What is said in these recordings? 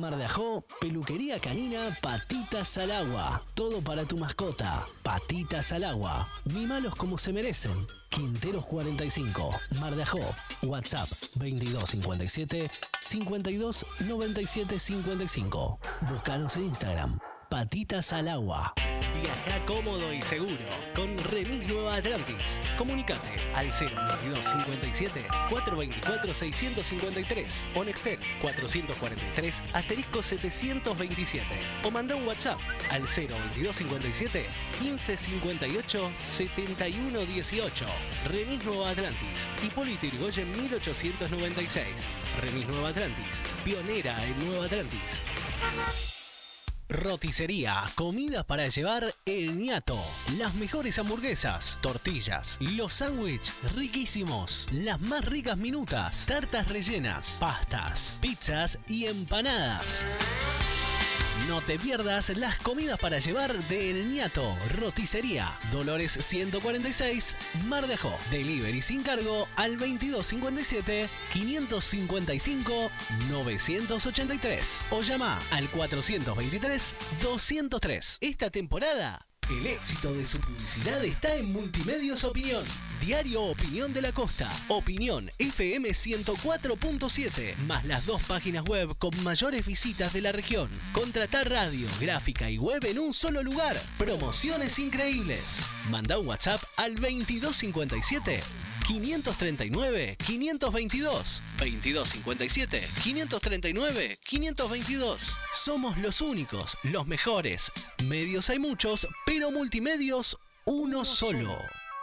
Mar de Ajó, peluquería canina Patitas al Agua. Todo para tu mascota. Patitas al Agua. Mimalos como se merecen. Quinteros 45, Mar de Ajó. WhatsApp 2257 52 97 55. Búscanos en Instagram. Patitas al Agua. Viaja cómodo y seguro con Remis Nueva Atlantis. Comunicate al 02257 424 653 o Nextel 443 *727 o manda un WhatsApp al 02257 1558 7118. Remis Nueva Atlantis, Hipólito Yrigoyen 1896. Remis Nueva Atlantis, pionera en Nueva Atlantis. Roticería, comida para llevar El Ñato. Las mejores hamburguesas, tortillas, los sándwiches riquísimos, las más ricas minutas, tartas rellenas, pastas, pizzas y empanadas. No te pierdas las comidas para llevar de El Ñato. Roticería, Dolores 146, Mar de Ajó. Delivery sin cargo al 2257 555 983 o llama al 423 203. Esta temporada, el éxito de su publicidad está en Multimedios Opinión. Diario Opinión de la Costa, Opinión FM 104.7, más las 2 páginas web con mayores visitas de la región. Contratar radio, gráfica y web en un solo lugar. Promociones increíbles. Manda un WhatsApp al 2257 539 522. 2257 539 522. Somos los únicos, los mejores. Medios hay muchos, pero multimedios uno solo.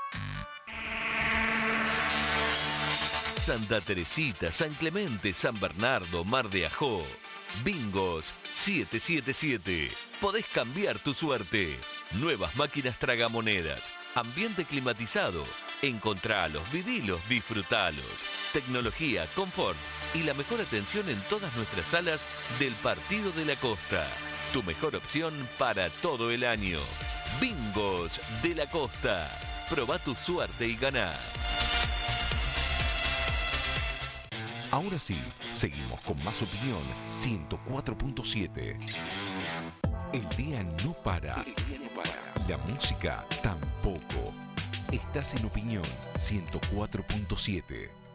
Santa Teresita, San Clemente, San Bernardo, Mar de Ajó. Bingos 777. Podés cambiar tu suerte. Nuevas máquinas tragamonedas. Ambiente climatizado. Encontralos, vivilos, disfrutalos. Tecnología, confort y la mejor atención en todas nuestras salas del Partido de la Costa. Tu mejor opción para todo el año. Bingos de la Costa. Probá tu suerte y ganá. Ahora sí, seguimos con más Opinión 104.7. El día no para. La música tampoco. Estás en Opinión 104.7.